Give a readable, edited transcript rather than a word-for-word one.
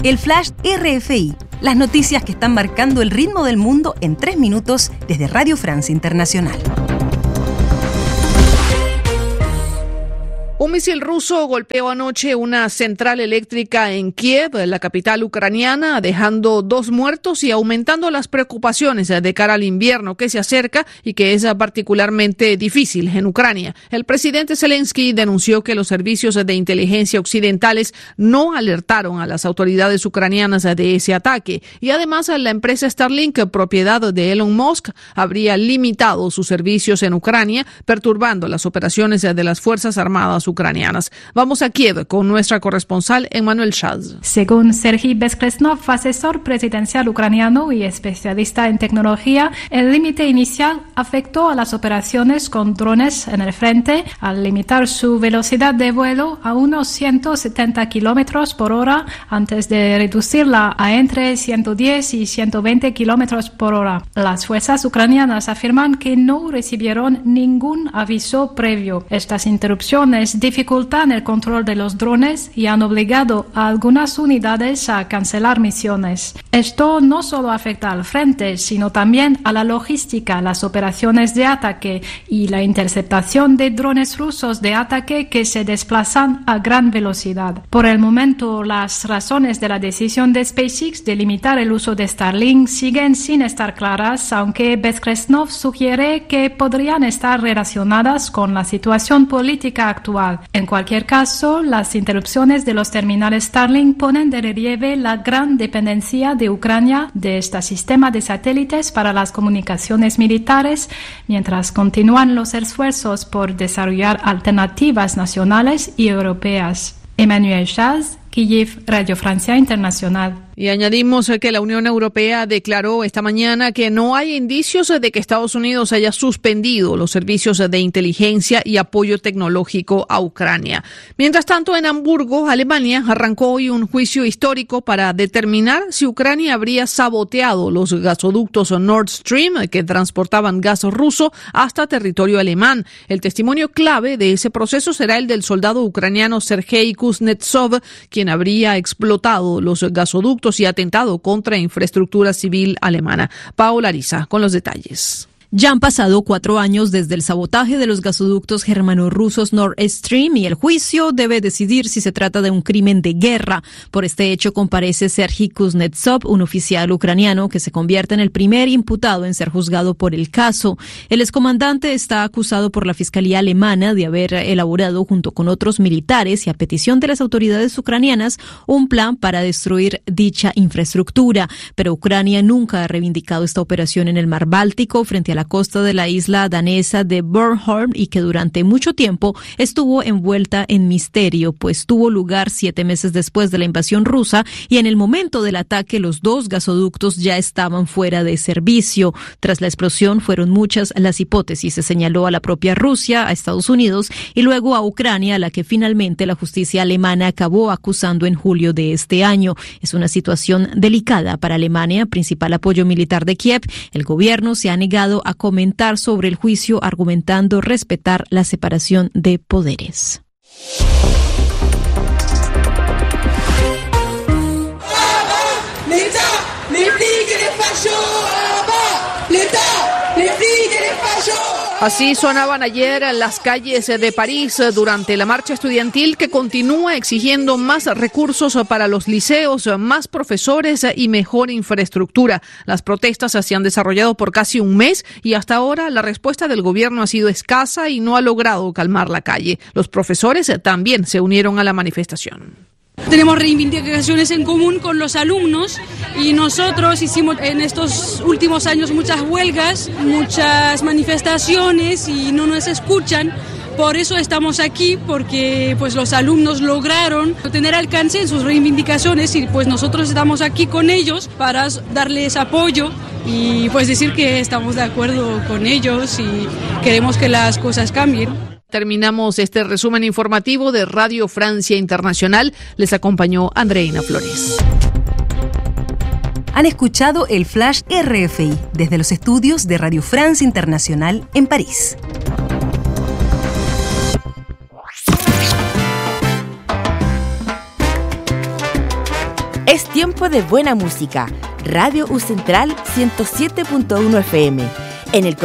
El Flash RFI, las noticias que están marcando el ritmo del mundo en 3 minutos desde Radio Francia Internacional. Un misil ruso golpeó anoche una central eléctrica en Kiev, la capital ucraniana, dejando 2 muertos y aumentando las preocupaciones de cara al invierno que se acerca y que es particularmente difícil en Ucrania. El presidente Zelensky denunció que los servicios de inteligencia occidentales no alertaron a las autoridades ucranianas de ese ataque y además la empresa Starlink, propiedad de Elon Musk, habría limitado sus servicios en Ucrania, perturbando las operaciones de las Fuerzas Armadas ucranianas. Vamos a Kiev con nuestra corresponsal Emmanuel Chaz. Según Serhiy Bezkresnov, asesor presidencial ucraniano y especialista en tecnología, el límite inicial afectó a las operaciones con drones en el frente al limitar su velocidad de vuelo a unos 170 kilómetros por hora antes de reducirla a entre 110 y 120 kilómetros por hora. Las fuerzas ucranianas afirman que no recibieron ningún aviso previo. Estas interrupciones dificultan el control de los drones y han obligado a algunas unidades a cancelar misiones. Esto no solo afecta al frente, sino también a la logística, las operaciones de ataque y la interceptación de drones rusos de ataque que se desplazan a gran velocidad. Por el momento, las razones de la decisión de SpaceX de limitar el uso de Starlink siguen sin estar claras, aunque Bezkresnov sugiere que podrían estar relacionadas con la situación política actual. En cualquier caso, las interrupciones de los terminales Starlink ponen de relieve la gran dependencia de Ucrania de este sistema de satélites para las comunicaciones militares, mientras continúan los esfuerzos por desarrollar alternativas nacionales y europeas. Emmanuel Chaz, Kyiv, Radio Francia Internacional. Y añadimos que la Unión Europea declaró esta mañana que no hay indicios de que Estados Unidos haya suspendido los servicios de inteligencia y apoyo tecnológico a Ucrania. Mientras tanto, en Hamburgo, Alemania, arrancó hoy un juicio histórico para determinar si Ucrania habría saboteado los gasoductos Nord Stream que transportaban gas ruso hasta territorio alemán. El testimonio clave de ese proceso será el del soldado ucraniano Sergei Kuznetsov, quien habría explotado los gasoductos y atentado contra infraestructura civil alemana. Paola Ariza con los detalles. Ya han pasado 4 años desde el sabotaje de los gasoductos germano-rusos Nord Stream y el juicio debe decidir si se trata de un crimen de guerra. Por este hecho comparece Serhiy Kuznetsov, un oficial ucraniano que se convierte en el primer imputado en ser juzgado por el caso. El excomandante está acusado por la Fiscalía alemana de haber elaborado junto con otros militares y a petición de las autoridades ucranianas un plan para destruir dicha infraestructura. Pero Ucrania nunca ha reivindicado esta operación en el Mar Báltico frente a la costa de la isla danesa de Bornholm y que durante mucho tiempo estuvo envuelta en misterio, pues tuvo lugar 7 meses después de la invasión rusa y en el momento del ataque los 2 gasoductos ya estaban fuera de servicio. Tras la explosión fueron muchas las hipótesis. Se señaló a la propia Rusia, a Estados Unidos y luego a Ucrania, a la que finalmente la justicia alemana acabó acusando en julio de este año. Es una situación delicada para Alemania, principal apoyo militar de Kiev. El gobierno se ha negado a comentar sobre el juicio, argumentando respetar la separación de poderes. Así sonaban ayer en las calles de París durante la marcha estudiantil que continúa exigiendo más recursos para los liceos, más profesores y mejor infraestructura. Las protestas se han desarrollado por casi un mes y hasta ahora la respuesta del gobierno ha sido escasa y no ha logrado calmar la calle. Los profesores también se unieron a la manifestación. Tenemos reivindicaciones en común con los alumnos y nosotros hicimos en estos últimos años muchas huelgas, muchas manifestaciones y no nos escuchan. Por eso estamos aquí, porque pues los alumnos lograron tener alcance en sus reivindicaciones y pues nosotros estamos aquí con ellos para darles apoyo y pues decir que estamos de acuerdo con ellos y queremos que las cosas cambien. Terminamos este resumen informativo de Radio Francia Internacional. Les acompañó Andreina Flores. Han escuchado el Flash RFI desde los estudios de Radio Francia Internacional en París. Es tiempo de buena música. Radio U Central 107.1 FM. En el